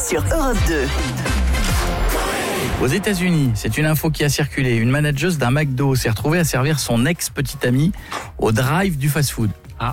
sur Europe 2. Aux États-Unis, c'est une info qui a circulé. Une manageuse d'un McDo s'est retrouvée à servir son ex-petite amie au drive du fast-food.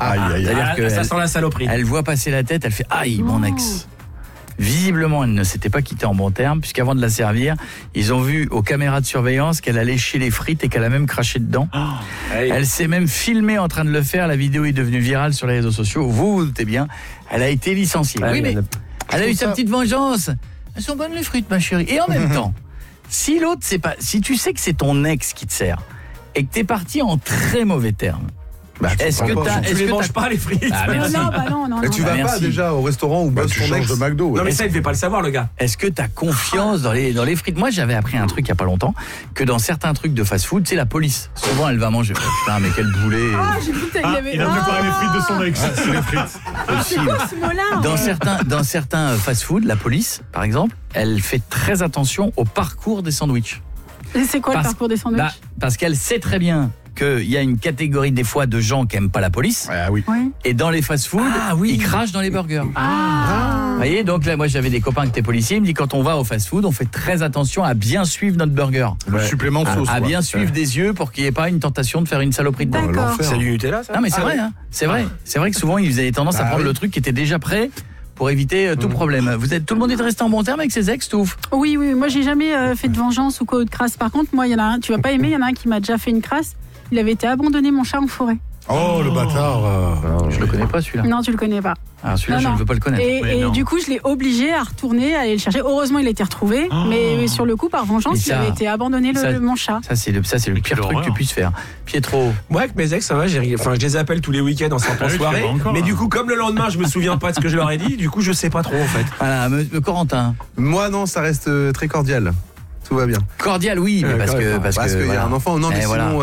Ça sent la saloperie. Elle voit passer la tête, elle fait « Aïe, mon ex !» Visiblement, elle ne s'était pas quittée en bon terme, puisqu'avant de la servir, ils ont vu aux caméras de surveillance qu'elle a léché les frites et qu'elle a même craché dedans. Elle s'est même filmée en train de le faire. La vidéo est devenue virale sur les réseaux sociaux. Vous doutez bien, elle a été licenciée. Oui, mais elle a eu sa petite vengeance. Elles sont bonnes les frites, ma chérie. Et en même temps, si tu sais que c'est ton ex qui te sert et que t'es parti en très mauvais termes, est-ce que tu manges pas les frites? Non. Et tu vas pas déjà au restaurant où bosse ton ex de McDo. Non mais ça il devait pas le savoir le gars. Est-ce que t'as confiance dans les frites? Moi j'avais appris un truc il y a pas longtemps, que dans certains trucs de fast-food, tu sais, la police souvent elle va manger. Oh, putain mais quel boulet. J'ai cru que il a préparé les frites de son ex. C'est les frites. C'est quoi ce mot-là? Dans certains fast-food, la police par exemple, elle fait très attention au parcours des sandwichs. Et c'est quoi le parcours des sandwichs? Parce qu'elle sait très bien qu'il y a une catégorie des fois de gens qui aiment pas la police. Ah oui. Et dans les fast-food, ils crachent dans les burgers. Vous voyez, donc là, moi j'avais des copains qui étaient policiers, ils me disent quand on va au fast-food, on fait très attention à bien suivre notre burger. Le supplément de sauce. À bien suivre des yeux pour qu'il n'y ait pas une tentation de faire une saloperie dedans. D'accord. C'est du Nutella ça? Non mais c'est vrai, hein. C'est vrai. C'est vrai que souvent ils avaient tendance à prendre le truc qui était déjà prêt pour éviter tout problème. Tout le monde est resté en bon terme avec ses ex, Touf? Oui, moi j'ai jamais fait de vengeance ou quoi de crasse. Par contre, moi il y en a un, tu vas pas aimer, il y en a un qui m'a déjà fait une crasse. Il avait été abandonné, mon chat, en forêt. Oh, le bâtard. Je le connais pas celui-là. Non, tu le connais pas. Alors celui-là, je ne veux pas le connaître. Et du coup, je l'ai obligé à retourner, à aller le chercher. Heureusement, il a été retrouvé. Mais sur le coup, par vengeance, il avait été abandonné, mon chat. Ça, c'est le pire truc que tu puisses faire. Pietro. Moi, avec mes ex, ça va, je les appelle tous les week-ends en sortant soirée. Mais du coup, comme le lendemain, je me souviens pas de ce que je leur ai dit, du coup, je sais pas trop, en fait. Voilà, Corentin. Moi, non, ça reste très cordial. Tout va bien. Cordial, oui, mais parce qu'il y a un enfant. Non, mais sinon,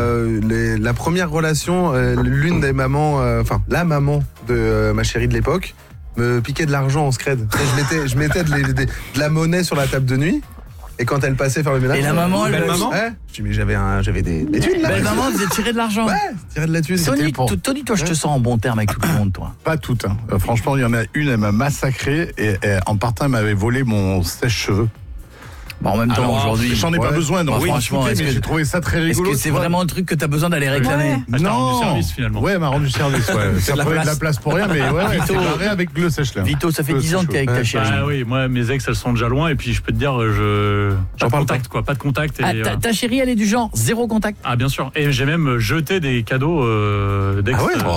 la première relation, l'une des mamans, la maman de ma chérie de l'époque, me piquait de l'argent en scred. Je mettais de la monnaie sur la table de nuit. Et quand elle passait faire le ménage. Et la maman, belle maman. Je dis mais j'avais des thunes là. Belle maman, vous êtes tiré de l'argent. Ouais, tiré de la thune. Tony, toi, je te sens en bon terme avec tout le monde, toi. Pas toutes. Franchement, il y en a une, elle m'a massacré et en partant, elle m'avait volé mon sèche-cheveux. Bon, en même temps, aujourd'hui. J'en ai pas besoin, donc franchement, mais j'ai trouvé ça très rigolo. Est-ce que c'est vraiment le truc que t'as besoin d'aller réclamer? Non. Elle t'a rendu service, finalement. Ouais, elle m'a rendu service, Ça prenait de la place pour rien, mais c'est barré avec le sèche-linge. Vito, ça fait 10 ans que t'es avec ta chérie. Ah oui, moi, mes ex, elles sont déjà loin, et puis je peux te dire, pas de contact, quoi, pas de contact. Ta chérie, elle est du genre zéro contact? Ah, bien sûr. Et j'ai même jeté des cadeaux d'ex.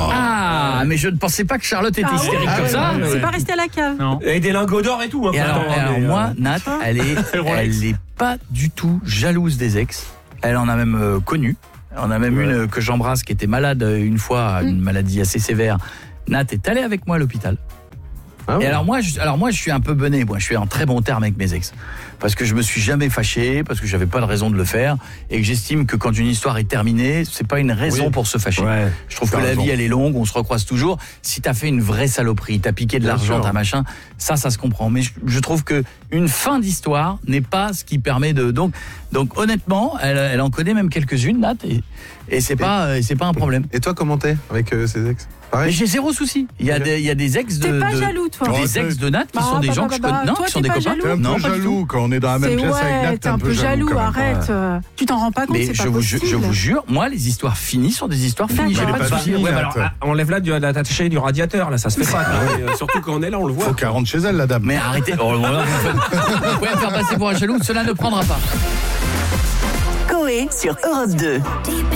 Mais je ne pensais pas que Charlotte était hystérique comme ça. C'est pas resté à la cave. Non. Et des lingots d'or et tout. Et alors moi, Nat, elle est pas du tout jalouse des ex. Elle en a même connu. On a même une que j'embrasse qui était malade une fois, une maladie assez sévère. Nat est allée avec moi à l'hôpital. Et alors moi, je suis un peu bené. Moi, je suis en très bon terme avec mes ex. Parce que je me suis jamais fâché, parce que j'avais pas de raison de le faire, et que j'estime que quand une histoire est terminée, c'est pas une raison pour se fâcher. Je trouve que la vie, elle est longue, on se recroise toujours. Si t'as fait une vraie saloperie, t'as piqué de l'argent, t'as machin, ça se comprend. Mais je trouve que une fin d'histoire n'est pas ce qui permet de. Donc honnêtement, elle en connaît même quelques-unes, Nat, et c'est pas un problème. Et toi, comment t'es avec ses ex? Mais j'ai zéro souci. Il y a des ex de. T'es pas jaloux, toi? Des ex de Nat qui sont des gens que je connais. Non, qui sont des copains. T'es un peu jaloux quand on est dans la même pièce avec Nat. T'es un peu jaloux, arrête. Tu t'en rends pas compte, c'est pas possible. Je vous jure, moi, les histoires finies sont des histoires finies. J'ai pas de souci. Enlève là la chérie du radiateur, là, ça se fait pas. Surtout quand on est là, on le voit. Faut qu'elle rentre chez elle, la dame. Mais arrêtez. Vous pouvez me faire passer pour un jaloux, cela ne prendra pas. Coé sur Europe 2.